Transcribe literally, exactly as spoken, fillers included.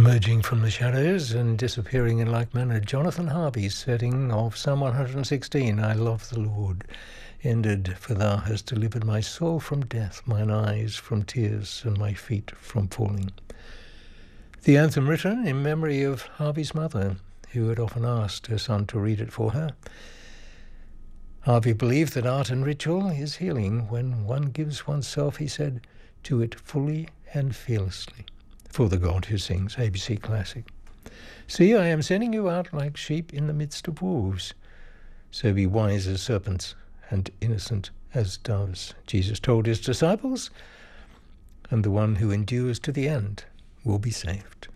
Emerging from the shadows and disappearing in like manner, Jonathan Harvey's setting of Psalm one hundred sixteen, I love the Lord, ended, for thou hast delivered my soul from death, mine eyes from tears, and my feet from falling. The anthem written in memory of Harvey's mother, who had often asked her son to read it for her. Harvey believed that art and ritual is healing. When one gives oneself, he said, to it fully and fearlessly. For the God who sings, A B C Classic. See, I am sending you out like sheep in the midst of wolves. So be wise as serpents and innocent as doves, Jesus told his disciples, and the one who endures to the end will be saved.